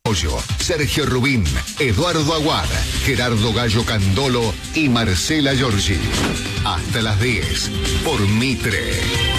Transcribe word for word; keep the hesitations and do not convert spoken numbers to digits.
Pollo, Sergio Rubín, Eduardo Aguad, Gerardo Gallo Candolo y Marcela Giorgi. Hasta las diez por Mitre.